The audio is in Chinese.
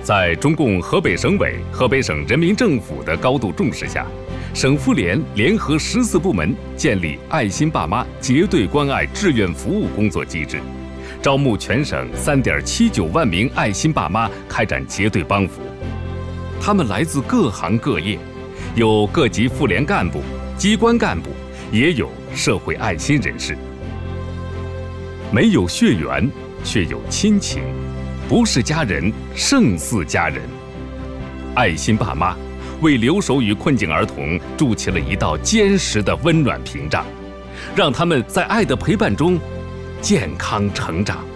在中共河北省委、河北省人民政府的高度重视下，省妇联联合14部门建立爱心爸妈结对关爱志愿服务工作机制，招募全省3.79万名爱心爸妈开展结对帮扶。他们来自各行各业，有各级妇联干部、机关干部，也有社会爱心人士。没有血缘，却有亲情，不是家人胜似家人。爱心爸妈为留守与困境儿童筑起了一道坚实的温暖屏障，让他们在爱的陪伴中健康成长。